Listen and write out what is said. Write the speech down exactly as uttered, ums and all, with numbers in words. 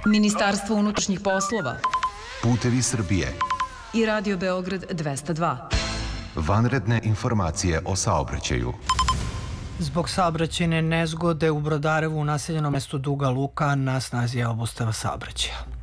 Ministarstvo unutrašnjih poslova, Putevi Srbije i Radio Beograd dvesta dva. Vanredne informacije o saobraćaju. Zbog saobraćajne nezgode u Brodarevu u naseljenom mestu Duga Luka na snazi je obustava saobraćaja.